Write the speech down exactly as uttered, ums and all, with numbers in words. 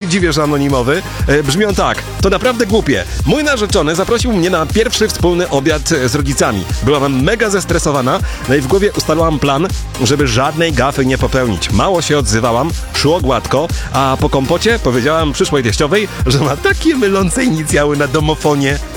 dziwię, że anonimowy. E, brzmią tak. To naprawdę głupie. Mój narzeczony zaprosił mnie na pierwszy wspólny obiad z rodzicami. Byłam mega zestresowana, no i w głowie ustalałam plan, żeby żadnej gafy nie popełnić. Mało się odzywałam, szło gładko, a po kompocie powiedziałam przyszłej teściowej, że ma takie mylące inicjały na domofonie.